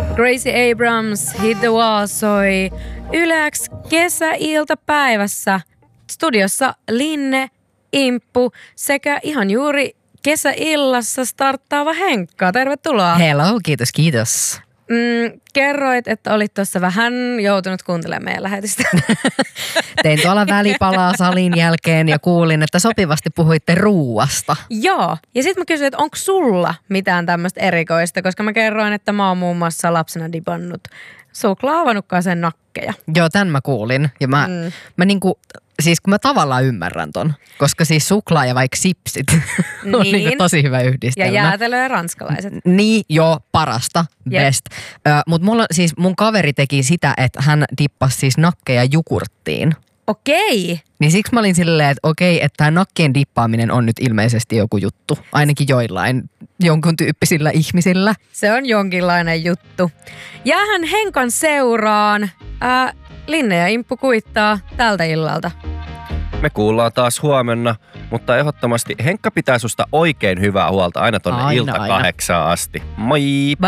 Gracie Abrams, Hit the Wall soi Yle X kesäiltapäivässä. Studiossa Linne, Imppu sekä ihan juuri kesäillassa starttaava Henkka. Tervetuloa. Hello, kiitos. Kerroit, että olit tuossa vähän joutunut kuuntelemaan meidän lähetystä. Tein tuolla välipalaa salin jälkeen ja kuulin, että sopivasti puhuitte ruuasta. Joo. Ja sitten mä kysyin, että onko sulla mitään tämmöistä erikoista, koska mä kerroin, että mä oon muun muassa lapsena dibannut suklaavannukkaaseen nakkeja. Joo, tän mä kuulin. Ja mä niinku, siis kun mä tavallaan ymmärrän ton, koska siis suklaa ja vaikka sipsit on niinku tosi hyvä yhdistelmä. Ja jäätelö ja ranskalaiset. Niin, joo, parasta, best. Mutta mun kaveri teki sitä, että hän dippasi siis nakkeja jogurttiin. Okei. Niin siksi mä olin silleen, että okei, että tämä nakkien dippaaminen on nyt ilmeisesti joku juttu. Ainakin jonkun tyyppisillä ihmisillä. Se on jonkinlainen juttu. Jäähän Henkan seuraan. Linne ja Imppu kuittaa tältä illalta. Me kuullaan taas huomenna, mutta ehdottomasti Henkka pitää susta oikein hyvää huolta aina tonne ilta 8 asti. Moi! Bye!